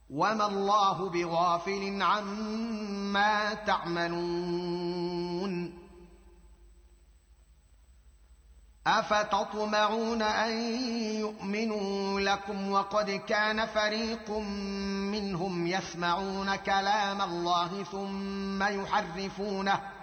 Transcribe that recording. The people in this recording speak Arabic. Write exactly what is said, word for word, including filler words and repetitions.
وما الله بغافل عما تعملون أفتطمعون أن يؤمنوا لكم وقد كان فريق منهم يسمعون كلام الله ثم يحرفونه